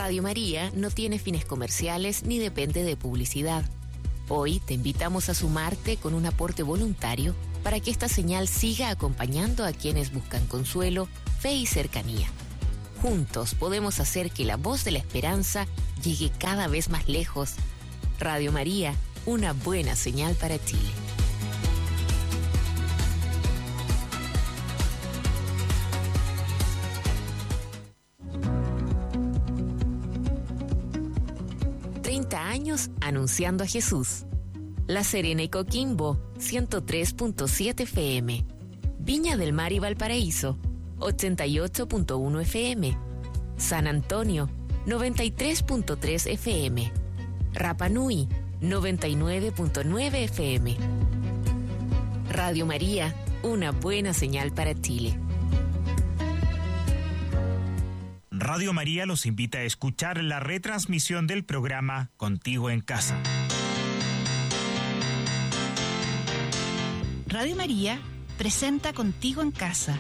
Radio María no tiene fines comerciales ni depende de publicidad. Hoy te invitamos a sumarte con un aporte voluntario para que esta señal siga acompañando a quienes buscan consuelo, fe y cercanía. Juntos podemos hacer que la voz de la esperanza llegue cada vez más lejos. Radio María, una buena señal para Chile. Años anunciando a Jesús. La Serena y Coquimbo, 103.7 FM. Viña del Mar y Valparaíso, 88.1 FM. San Antonio, 93.3 FM. Rapa Nui, 99.9 FM. Radio María, una buena señal para Chile. Radio María los invita a escuchar la retransmisión del programa Contigo en Casa. Radio María presenta Contigo en Casa.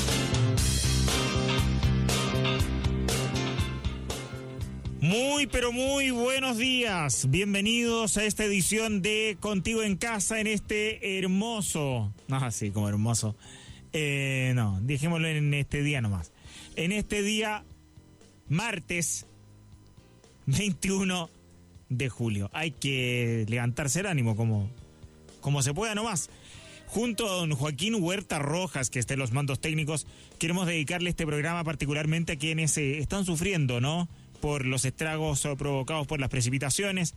Muy, pero muy buenos días. Bienvenidos a esta edición de Contigo en Casa en este hermoso... sí, como hermoso. No, dejémoslo en este día nomás. En este día... martes 21 de julio. Hay que levantarse el ánimo como se pueda nomás. Junto a don Joaquín Huerta Rojas, que está en los mandos técnicos, queremos dedicarle este programa particularmente a quienes están sufriendo, ¿no?, por los estragos provocados por las precipitaciones.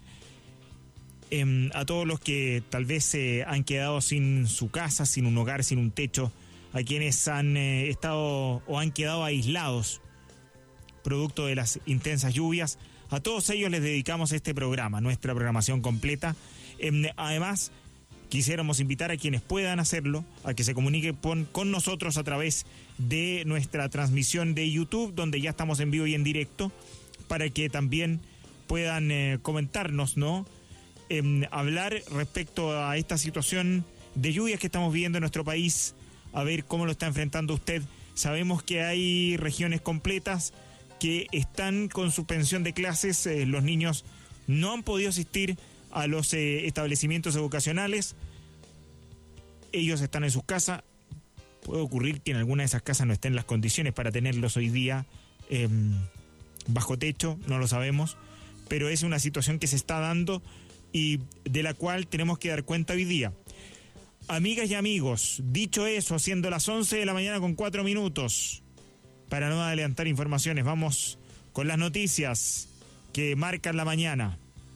A todos los que tal vez han quedado sin su casa, sin un hogar, sin un techo. A quienes han estado o han quedado aislados producto de las intensas lluvias. A todos ellos les dedicamos este programa, nuestra programación completa. Además, quisiéramos invitar a quienes puedan hacerlo a que se comuniquen con nosotros a través de nuestra transmisión de YouTube, donde ya estamos en vivo y en directo, para que también puedan comentarnos, ¿no? Hablar respecto a esta situación de lluvias que estamos viviendo en nuestro país, a ver cómo lo está enfrentando usted. Sabemos que hay regiones completas que están con suspensión de clases. Los niños no han podido asistir a los establecimientos educacionales. Ellos están en sus casas. Puede ocurrir que en alguna de esas casas no estén las condiciones para tenerlos hoy día bajo techo, no lo sabemos, pero es una situación que se está dando y de la cual tenemos que dar cuenta hoy día. Amigas y amigos, dicho eso, siendo las 11 de la mañana con 4 minutos, para no adelantar informaciones, vamos con las noticias que marcan la mañana.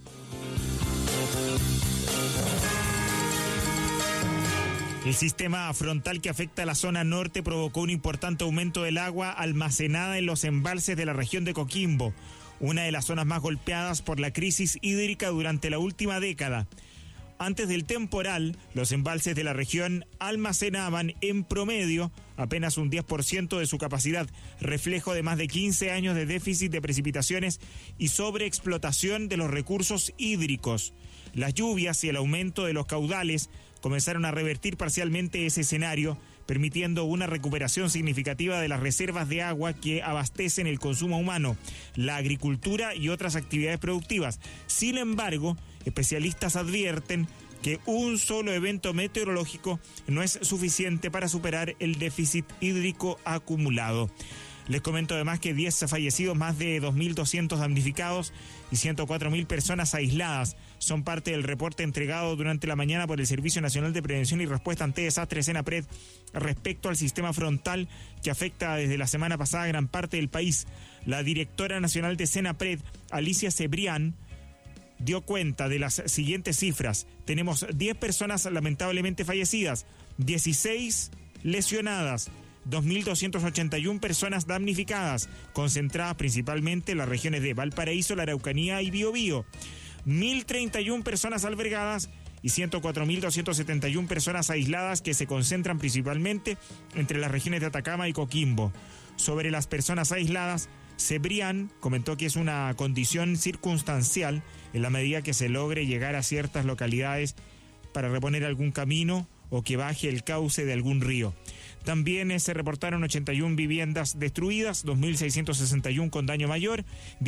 El sistema frontal que afecta a la zona norte provocó un importante aumento del agua almacenada en los embalses de la región de Coquimbo, una de las zonas más golpeadas por la crisis hídrica durante la última década. Antes del temporal, los embalses de la región almacenaban en promedio apenas un 10% de su capacidad, reflejo de más de 15 años de déficit de precipitaciones y sobreexplotación de los recursos hídricos. Las lluvias y el aumento de los caudales comenzaron a revertir parcialmente ese escenario, permitiendo una recuperación significativa de las reservas de agua que abastecen el consumo humano, la agricultura y otras actividades productivas. Sin embargo, especialistas advierten que un solo evento meteorológico no es suficiente para superar el déficit hídrico acumulado. Les comento además que 10 fallecidos, más de 2.200 damnificados y 104.000 personas aisladas son parte del reporte entregado durante la mañana por el Servicio Nacional de Prevención y Respuesta ante Desastres, SENAPRED, respecto al sistema frontal que afecta desde la semana pasada a gran parte del país. La directora nacional de SENAPRED, Alicia Cebrián, dio cuenta de las siguientes cifras. Tenemos 10 personas lamentablemente fallecidas, 16 lesionadas, 2.281 personas damnificadas, concentradas principalmente en las regiones de Valparaíso, la Araucanía y Biobío, 1.031 personas albergadas y 104.271 personas aisladas que se concentran principalmente entre las regiones de Atacama y Coquimbo. Sobre las personas aisladas, Cebrián comentó que es una condición circunstancial en la medida que se logre llegar a ciertas localidades para reponer algún camino o que baje el cauce de algún río. También se reportaron 81 viviendas destruidas, 2.661 con daño mayor,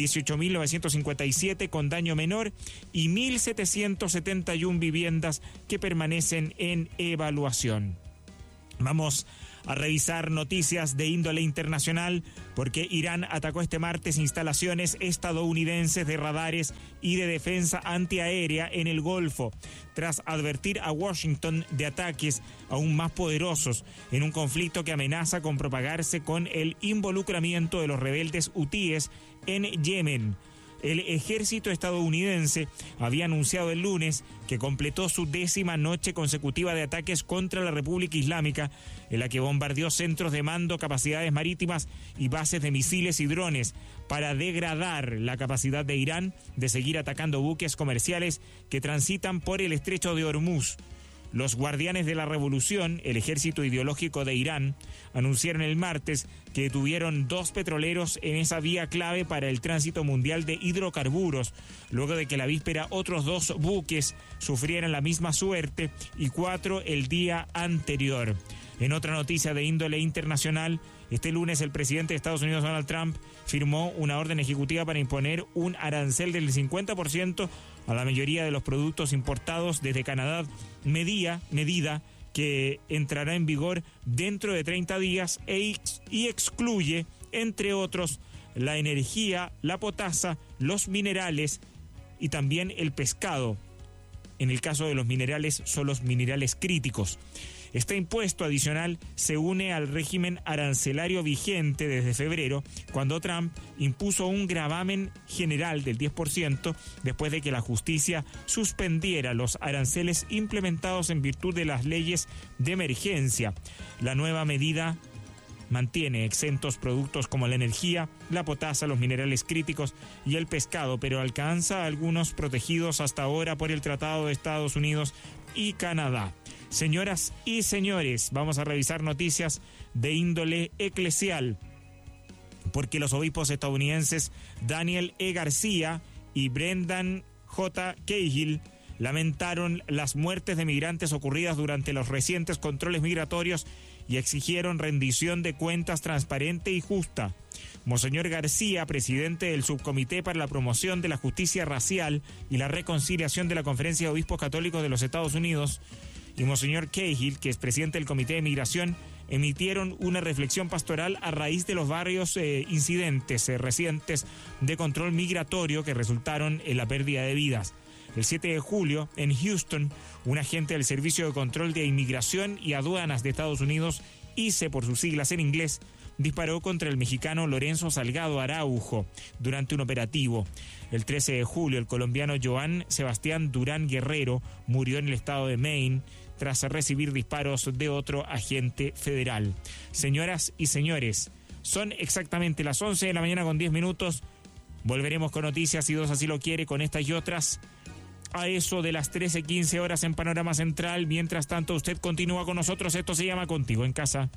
18.957 con daño menor y 1.771 viviendas que permanecen en evaluación. Vamos a revisar noticias de índole internacional porque Irán atacó este martes instalaciones estadounidenses de radares y de defensa antiaérea en el Golfo, tras advertir a Washington de ataques aún más poderosos en un conflicto que amenaza con propagarse con el involucramiento de los rebeldes hutíes en Yemen. El ejército estadounidense había anunciado el lunes que completó su 10ª noche consecutiva de ataques contra la República Islámica, en la que bombardeó centros de mando, capacidades marítimas y bases de misiles y drones para degradar la capacidad de Irán de seguir atacando buques comerciales que transitan por el estrecho de Hormuz. Los guardianes de la revolución, el ejército ideológico de Irán, anunciaron el martes que detuvieron 2 petroleros en esa vía clave para el tránsito mundial de hidrocarburos, luego de que la víspera otros 2 buques sufrieran la misma suerte y 4 el día anterior. En otra noticia de índole internacional, este lunes el presidente de Estados Unidos, Donald Trump, firmó una orden ejecutiva para imponer un arancel del 50% a la mayoría de los productos importados desde Canadá, medida que entrará en vigor dentro de 30 días y excluye, entre otros, la energía, la potasa, los minerales y también el pescado. En el caso de los minerales, son los minerales críticos. Este impuesto adicional se une al régimen arancelario vigente desde febrero, cuando Trump impuso un gravamen general del 10% después de que la justicia suspendiera los aranceles implementados en virtud de las leyes de emergencia. La nueva medida mantiene exentos productos como la energía, la potasa, los minerales críticos y el pescado, pero alcanza a algunos protegidos hasta ahora por el Tratado de Estados Unidos y Canadá. Señoras y señores, vamos a revisar noticias de índole eclesial, porque los obispos estadounidenses Daniel E. García y Brendan J. Cahill lamentaron las muertes de migrantes ocurridas durante los recientes controles migratorios y exigieron rendición de cuentas transparente y justa. Monseñor García, presidente del Subcomité para la Promoción de la Justicia Racial y la Reconciliación de la Conferencia de Obispos Católicos de los Estados Unidos, y Monseñor Cahill, que es presidente del Comité de Migración, emitieron una reflexión pastoral a raíz de los varios incidentes recientes de control migratorio que resultaron en la pérdida de vidas. El 7 de julio, en Houston, un agente del Servicio de Control de Inmigración y Aduanas de Estados Unidos, ICE por sus siglas en inglés, disparó contra el mexicano Lorenzo Salgado Araujo durante un operativo. El 13 de julio, el colombiano Joan Sebastián Durán Guerrero murió en el estado de Maine tras recibir disparos de otro agente federal. Señoras y señores, son exactamente las 11 de la mañana con 10 minutos. Volveremos con noticias, si Dios así lo quiere, con estas y otras a eso de las 13:15 horas en Panorama Central. Mientras tanto, usted continúa con nosotros. Esto se llama Contigo en Casa.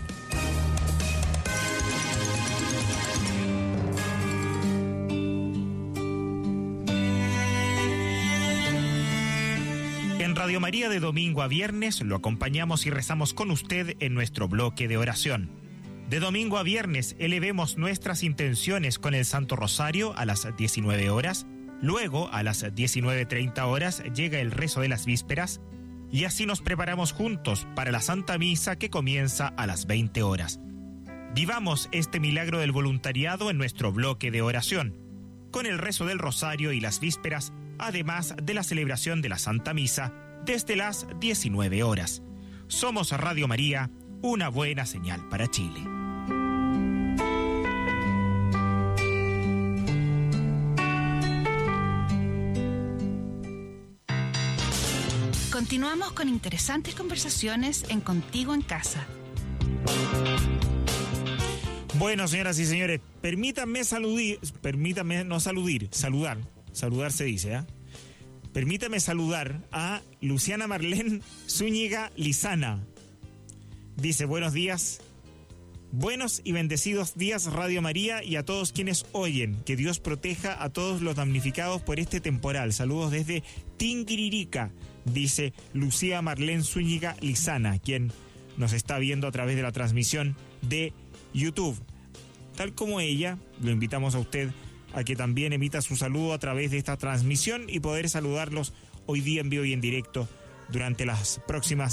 En Radio María, de domingo a viernes lo acompañamos y rezamos con usted en nuestro bloque de oración. De domingo a viernes elevemos nuestras intenciones con el Santo Rosario a las 19 horas. Luego, a las 19:30 horas, llega el rezo de las vísperas y así nos preparamos juntos para la Santa Misa, que comienza a las 20 horas. Vivamos este milagro del voluntariado en nuestro bloque de oración, con el rezo del Rosario y las vísperas, además de la celebración de la Santa Misa desde las 19 horas. Somos Radio María, una buena señal para Chile. Continuamos con interesantes conversaciones en Contigo en Casa. Bueno, señoras y señores, permítanme saludar se dice, ¿eh? Permítame saludar a Luciana Marlene Zúñiga Lizana. Dice: buenos días, buenos y bendecidos días Radio María y a todos quienes oyen. Que Dios proteja a todos los damnificados por este temporal. Saludos desde Tinguiririca, dice Lucía Marlene Zúñiga Lizana, quien nos está viendo a través de la transmisión de YouTube. Tal como ella, lo invitamos a usted a que también emita su saludo a través de esta transmisión y poder saludarlos hoy día en vivo y en directo durante la próxima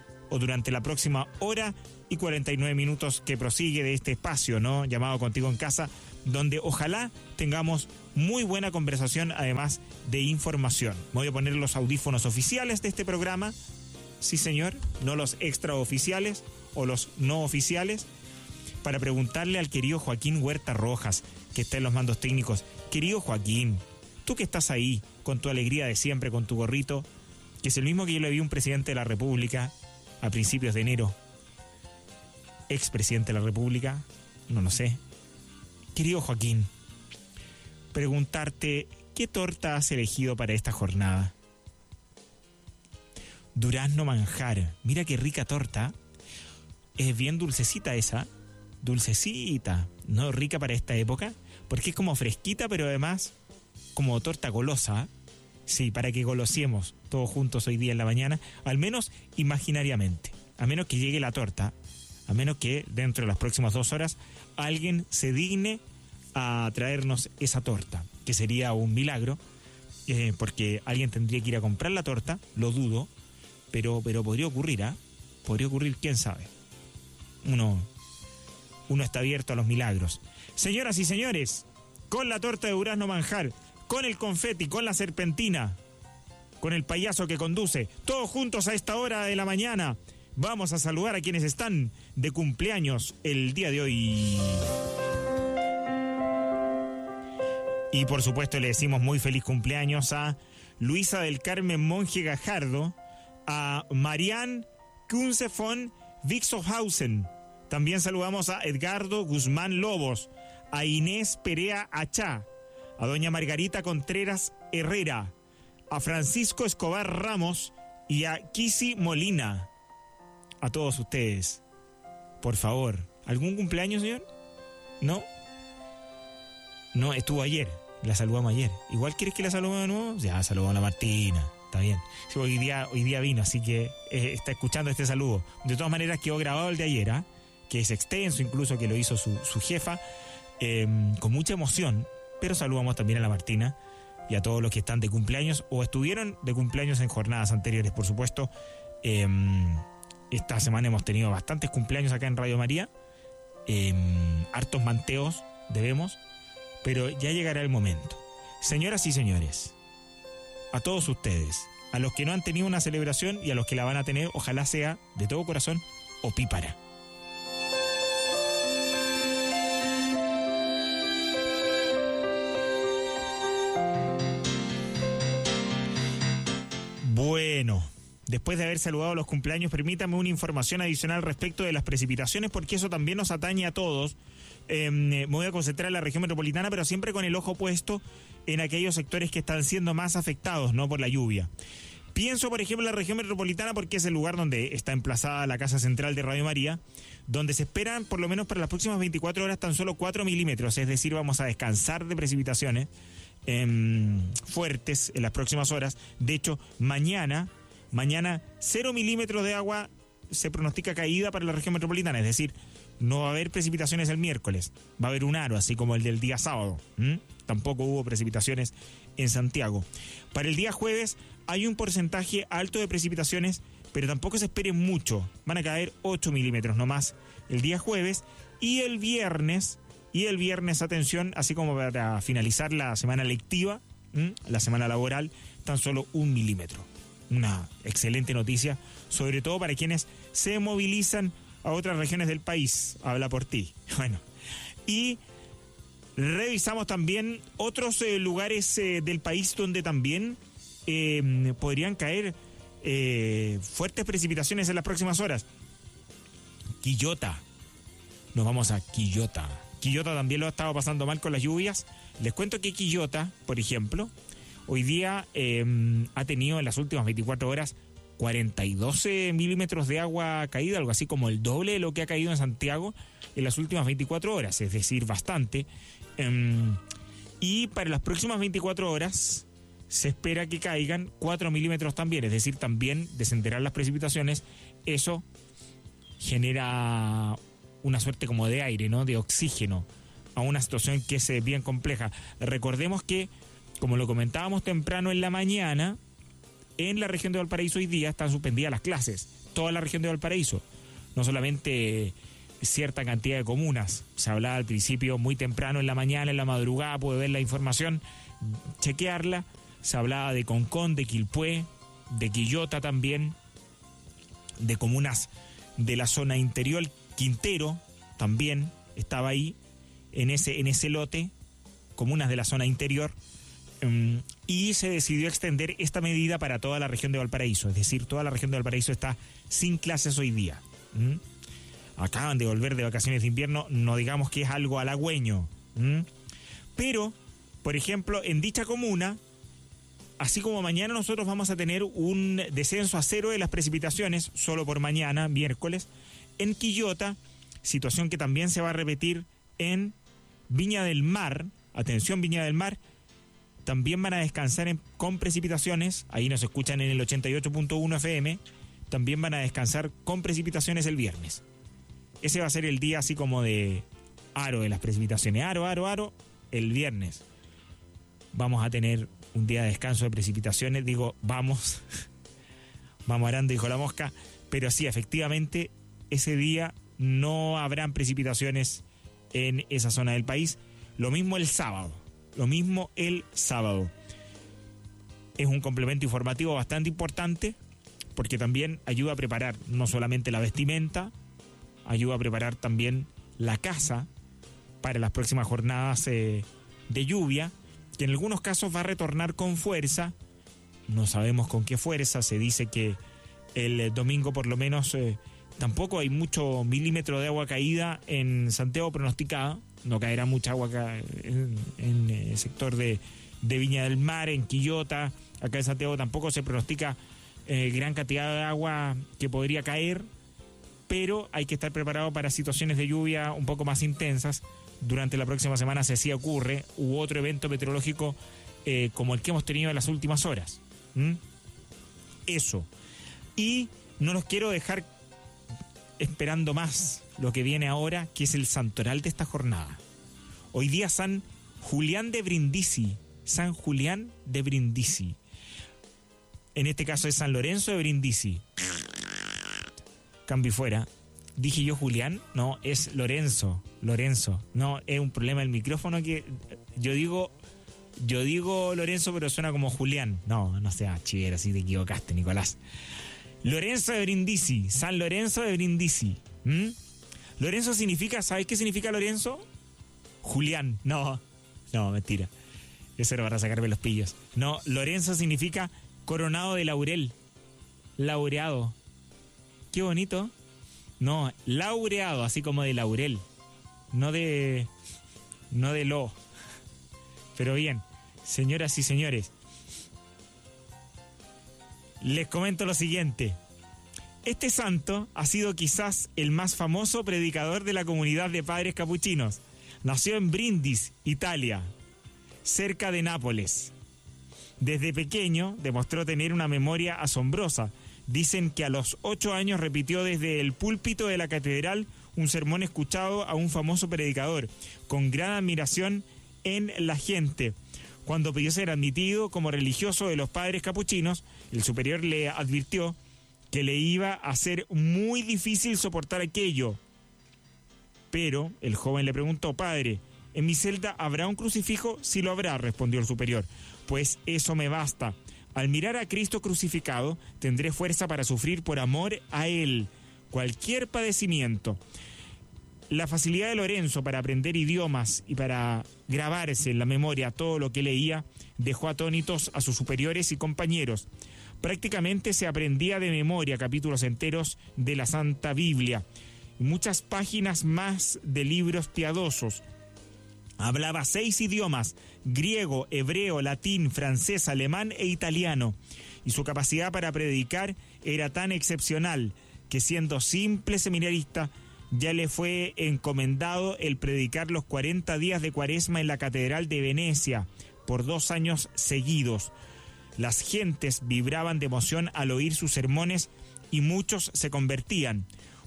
hora y 49 minutos que prosigue de este espacio, ¿no?, llamado Contigo en Casa, donde ojalá tengamos muy buena conversación, además de información. Me voy a poner los audífonos oficiales de este programa, sí señor, no los extraoficiales o los no oficiales, para preguntarle al querido Joaquín Huerta Rojas, que está en los mandos técnicos. Querido Joaquín, tú que estás ahí con tu alegría de siempre, con tu gorrito, que es el mismo que yo le vi a un presidente de la República a principios de enero, expresidente de la República, no lo sé. Querido Joaquín, preguntarte, ¿qué torta has elegido para esta jornada? Durazno manjar, mira qué rica torta, es bien dulcecita esa, dulcecita, ¿no? Rica para esta época, porque es como fresquita, pero además como torta golosa. Sí, para que golosiemos todos juntos hoy día en la mañana, al menos imaginariamente, a menos que llegue la torta, a menos que dentro de las próximas 2 horas alguien se digne a traernos esa torta, que sería un milagro, porque alguien tendría que ir a comprar la torta, lo dudo, pero podría ocurrir, ¿ah? Podría ocurrir, quién sabe. Uno está abierto a los milagros. Señoras y señores, con la torta de durazno manjar, con el confeti, con la serpentina, con el payaso que conduce, todos juntos a esta hora de la mañana, vamos a saludar a quienes están de cumpleaños el día de hoy. Y por supuesto le decimos muy feliz cumpleaños a Luisa del Carmen Monje Gajardo, a Marianne Kunze von Wixohausen. También saludamos a Edgardo Guzmán Lobos, a Inés Perea Achá, a doña Margarita Contreras Herrera, a Francisco Escobar Ramos y a Kisi Molina. A todos ustedes, por favor, ¿algún cumpleaños, señor? ¿No? No, estuvo ayer, la saludamos ayer. ¿Igual quieres que la saludemos de nuevo? Ya, saludamos a la Martina, está bien. Sí, hoy día vino, así que está escuchando este saludo. De todas maneras quedó grabado el de ayer, ¿eh?, que es extenso, incluso que lo hizo su jefa, con mucha emoción. Pero saludamos también a la Martina y a todos los que están de cumpleaños o estuvieron de cumpleaños en jornadas anteriores, por supuesto. Esta semana hemos tenido bastantes cumpleaños acá en Radio María, hartos manteos debemos, pero ya llegará el momento. Señoras y señores, a todos ustedes, a los que no han tenido una celebración y a los que la van a tener, ojalá sea de todo corazón opípara. Bueno, después de haber saludado a los cumpleaños, permítame una información adicional respecto de las precipitaciones, porque eso también nos atañe a todos. Me voy a concentrar en la región metropolitana, pero siempre con el ojo puesto en aquellos sectores que están siendo más afectados, ¿no?, por la lluvia. Pienso, por ejemplo, en la región metropolitana porque es el lugar donde está emplazada la casa central de Radio María, donde se esperan, por lo menos para las próximas 24 horas, tan solo 4 milímetros, es decir, vamos a descansar de precipitaciones fuertes en las próximas horas. De hecho, mañana 0 milímetros de agua se pronostica caída para la región metropolitana, es decir, no va a haber precipitaciones el miércoles, va a haber un aro, así como el del día sábado. Tampoco hubo precipitaciones en Santiago. Para el día jueves hay un porcentaje alto de precipitaciones, pero tampoco se espere mucho, van a caer 8 milímetros nomás el día jueves, y el viernes, atención, así como para finalizar la semana lectiva, la semana laboral, tan solo 1 milímetro. Una excelente noticia, sobre todo para quienes se movilizan a otras regiones del país. Habla por ti. Bueno, y revisamos también otros lugares del país donde también podrían caer fuertes precipitaciones en las próximas horas. Quillota. Nos vamos a Quillota. Quillota también lo ha estado pasando mal con las lluvias. Les cuento que Quillota, por ejemplo, hoy día ha tenido en las últimas 24 horas 42 milímetros de agua caída, algo así como el doble de lo que ha caído en Santiago en las últimas 24 horas, es decir, bastante. Y para las próximas 24 horas se espera que caigan 4 milímetros también, es decir, también descenderán las precipitaciones. Eso genera una suerte como de aire, ¿no? De oxígeno a una situación que es bien compleja. Recordemos que, como lo comentábamos temprano en la mañana, en la región de Valparaíso hoy día están suspendidas las clases. Toda la región de Valparaíso, no solamente cierta cantidad de comunas. Se hablaba al principio muy temprano en la mañana, en la madrugada, puede ver la información, chequearla. Se hablaba de Concón, de Quilpué, de Quillota también, de comunas de la zona interior. Quintero también estaba ahí, en ese lote, comunas de la zona interior, y se decidió extender esta medida para toda la región de Valparaíso. Es decir, toda la región de Valparaíso está sin clases hoy día. Acaban de volver de vacaciones de invierno, no digamos que es algo halagüeño. Pero, por ejemplo, en dicha comuna, así como mañana nosotros vamos a tener un descenso a 0 de las precipitaciones, solo por mañana, miércoles, en Quillota, situación que también se va a repetir en Viña del Mar. Atención, Viña del Mar, también van a descansar con precipitaciones, ahí nos escuchan en el 88.1 FM, también van a descansar con precipitaciones el viernes. Ese va a ser el día así como de aro de las precipitaciones, aro, el viernes. Vamos a tener un día de descanso de precipitaciones, digo, vamos arando, dijo la mosca, pero sí, efectivamente, ese día no habrán precipitaciones en esa zona del país. Lo mismo el sábado. Es un complemento informativo bastante importante porque también ayuda a preparar no solamente la vestimenta, ayuda a preparar también la casa para las próximas jornadas de lluvia, que en algunos casos va a retornar con fuerza. No sabemos con qué fuerza. Se dice que el domingo por lo menos tampoco hay mucho milímetro de agua caída en Santiago pronosticada. No caerá mucha agua acá en el sector de Viña del Mar, en Quillota. Acá en Santiago tampoco se pronostica gran cantidad de agua que podría caer, pero hay que estar preparado para situaciones de lluvia un poco más intensas. Durante la próxima semana, si así ocurre, u otro evento meteorológico como el que hemos tenido en las últimas horas. Eso. Y no los quiero dejar esperando más lo que viene ahora, que es el santoral de esta jornada. Hoy día San Julián de Brindisi. San Julián de Brindisi. En este caso es San Lorenzo de Brindisi. Cambio fuera. ¿Dije yo Julián? No, es Lorenzo. No, es un problema del micrófono que yo digo Lorenzo, pero suena como Julián. No sea chivera, si te equivocaste, Nicolás. Lorenzo de Brindisi, San Lorenzo de Brindisi. Lorenzo significa, ¿sabes qué significa Lorenzo? Julián. No, mentira. Eso era para sacarme los pillos. No, Lorenzo significa coronado de laurel. Laureado. Qué bonito. No, laureado, así como de laurel. No de lo. Pero bien, señoras y señores, les comento lo siguiente. Este santo ha sido quizás el más famoso predicador de la comunidad de padres capuchinos. Nació en Brindisi, Italia, cerca de Nápoles. Desde pequeño demostró tener una memoria asombrosa. Dicen que a los 8 años repitió desde el púlpito de la catedral un sermón escuchado a un famoso predicador, con gran admiración en la gente. Cuando pidió ser admitido como religioso de los padres capuchinos, el superior le advirtió que le iba a ser muy difícil soportar aquello. Pero el joven le preguntó: padre, ¿en mi celda habrá un crucifijo? Sí lo habrá, respondió el superior. Pues eso me basta. Al mirar a Cristo crucificado, tendré fuerza para sufrir por amor a Él cualquier padecimiento. La facilidad de Lorenzo para aprender idiomas y para grabarse en la memoria todo lo que leía dejó atónitos a sus superiores y compañeros. Prácticamente se aprendía de memoria capítulos enteros de la Santa Biblia y muchas páginas más de libros piadosos. Hablaba 6 idiomas: griego, hebreo, latín, francés, alemán e italiano. Y su capacidad para predicar era tan excepcional que, siendo simple seminarista, ya le fue encomendado el predicar los 40 días de Cuaresma en la Catedral de Venecia por 2 años seguidos. Las gentes vibraban de emoción al oír sus sermones y muchos se convertían.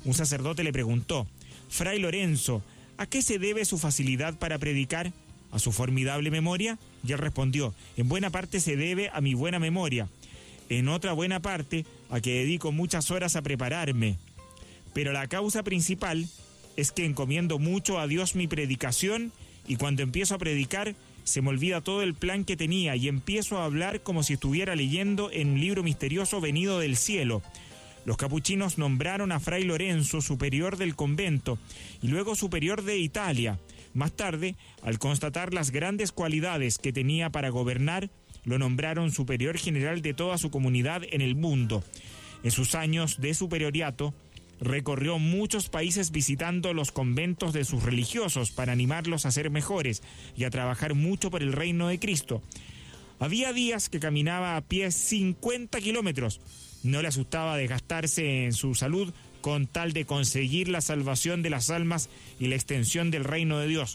Un sacerdote le preguntó: «Fray Lorenzo, ¿a qué se debe su facilidad para predicar? ¿A su formidable memoria?». Y él respondió: «En buena parte se debe a mi buena memoria. En otra buena parte a que dedico muchas horas a prepararme. Pero la causa principal es que encomiendo mucho a Dios mi predicación, y cuando empiezo a predicar se me olvida todo el plan que tenía y empiezo a hablar como si estuviera leyendo en un libro misterioso venido del cielo». Los capuchinos nombraron a Fray Lorenzo superior del convento y luego superior de Italia. Más tarde, al constatar las grandes cualidades que tenía para gobernar, lo nombraron superior general de toda su comunidad en el mundo. En sus años de superioriato, recorrió muchos países visitando los conventos de sus religiosos para animarlos a ser mejores y a trabajar mucho por el reino de Cristo. Había días que caminaba a pie 50 kilómetros. No le asustaba desgastarse en su salud con tal de conseguir la salvación de las almas y la extensión del reino de Dios.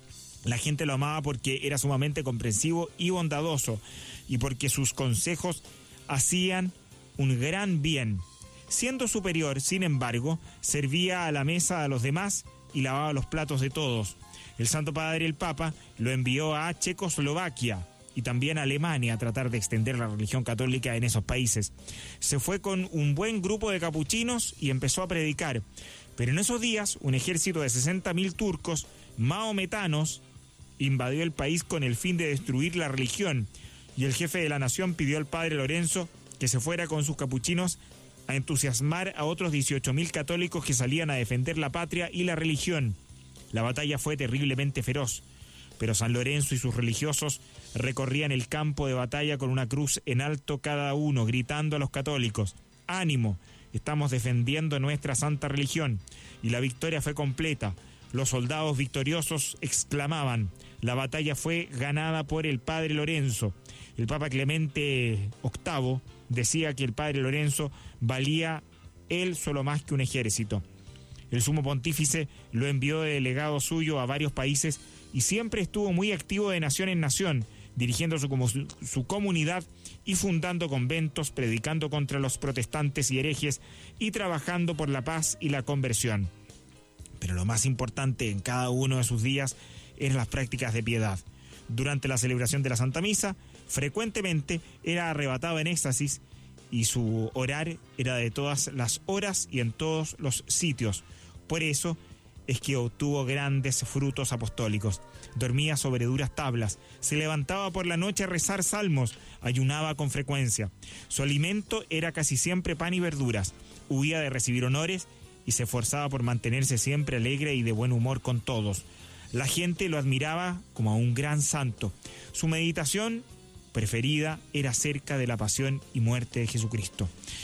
La gente lo amaba porque era sumamente comprensivo y bondadoso, y porque sus consejos hacían un gran bien. Siendo superior, sin embargo, servía a la mesa a los demás y lavaba los platos de todos. El Santo Padre, el Papa, lo envió a Checoslovaquia y también a Alemania a tratar de extender la religión católica en esos países. Se fue con un buen grupo de capuchinos y empezó a predicar. Pero en esos días, un ejército de 60.000 turcos mahometanos invadió el país con el fin de destruir la religión, y el jefe de la nación pidió al padre Lorenzo que se fuera con sus capuchinos a entusiasmar a otros 18.000 católicos que salían a defender la patria y la religión. La batalla fue terriblemente feroz, pero San Lorenzo y sus religiosos recorrían el campo de batalla con una cruz en alto cada uno, gritando a los católicos: «¡Ánimo! Estamos defendiendo nuestra santa religión». Y la victoria fue completa. Los soldados victoriosos exclamaban: «La batalla fue ganada por el padre Lorenzo». El Papa Clemente VIII decía que el padre Lorenzo valía él solo más que un ejército. El sumo pontífice lo envió de delegado suyo a varios países y siempre estuvo muy activo de nación en nación, dirigiendo su comunidad y fundando conventos, predicando contra los protestantes y herejes y trabajando por la paz y la conversión. Pero lo más importante en cada uno de sus días eran las prácticas de piedad. Durante la celebración de la Santa Misa, frecuentemente era arrebatado en éxtasis y su orar era de todas las horas y en todos los sitios. Por eso es que obtuvo grandes frutos apostólicos. Dormía sobre duras tablas, se levantaba por la noche a rezar salmos, ayunaba con frecuencia. Su alimento era casi siempre pan y verduras, huía de recibir honores y se esforzaba por mantenerse siempre alegre y de buen humor con todos. La gente lo admiraba como a un gran santo. Su meditación preferida era acerca de la pasión y muerte de Jesucristo.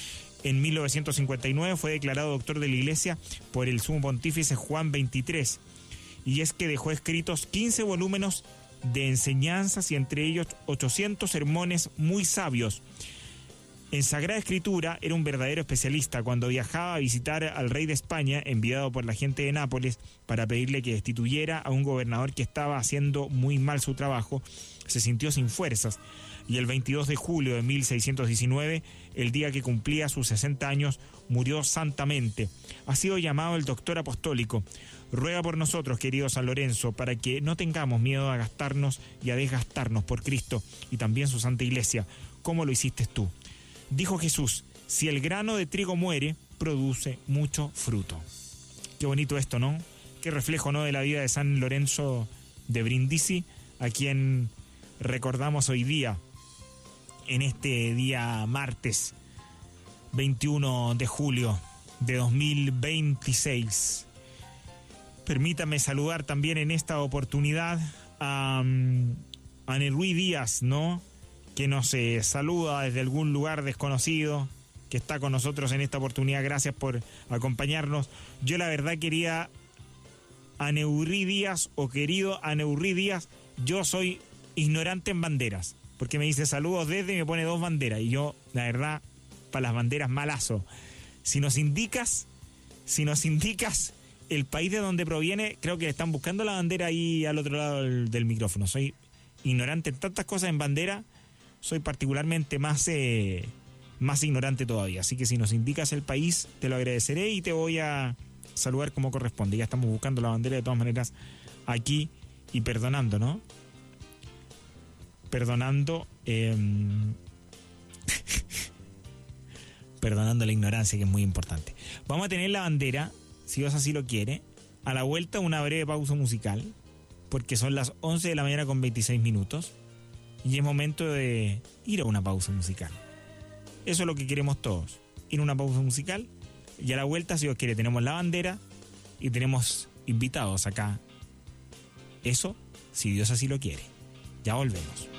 En 1959 fue declarado doctor de la Iglesia por el sumo pontífice Juan XXIII, y es que dejó escritos 15 volúmenes de enseñanzas y entre ellos 800 sermones muy sabios. En Sagrada Escritura era un verdadero especialista. Cuando viajaba a visitar al rey de España, enviado por la gente de Nápoles para pedirle que destituyera a un gobernador que estaba haciendo muy mal su trabajo, se sintió sin fuerzas, y el 22 de julio de 1619, el día que cumplía sus 60 años, murió santamente. Ha sido llamado el doctor apostólico. Ruega por nosotros, querido San Lorenzo, para que no tengamos miedo a gastarnos y a desgastarnos por Cristo y también su Santa Iglesia, como lo hiciste tú. Dijo Jesús: si el grano de trigo muere, produce mucho fruto. Qué bonito esto, ¿no? Qué reflejo, ¿no?, de la vida de San Lorenzo de Brindisi, a quien recordamos hoy día, en este día martes 21 de julio de 2026. Permítame saludar también en esta oportunidad a Neruí Díaz, ¿no?, que nos saluda desde algún lugar desconocido, que está con nosotros en esta oportunidad. Gracias por acompañarnos. Yo la verdad quería Aneurrí Díaz, o querido Aneurrí Díaz, yo soy ignorante en banderas, porque me dice saludos desde y me pone 2 banderas, y yo la verdad para las banderas malazo. Si nos indicas el país de donde proviene, creo que están buscando la bandera ahí al otro lado del micrófono. Soy ignorante en tantas cosas en bandera. Soy particularmente más más ignorante todavía. Así que si nos indicas el país, te lo agradeceré y te voy a saludar como corresponde. Ya estamos buscando la bandera de todas maneras aquí y perdonando, ¿no? Perdonando perdonando la ignorancia, que es muy importante. Vamos a tener la bandera, si Dios así lo quiere. A la vuelta una breve pausa musical, porque son las 11 de la mañana con 26 minutos y es momento de ir a una pausa musical. Eso es lo que queremos todos, ir a una pausa musical y a la vuelta, si Dios quiere, tenemos la bandera y tenemos invitados acá. Eso, si Dios así lo quiere. Ya volvemos.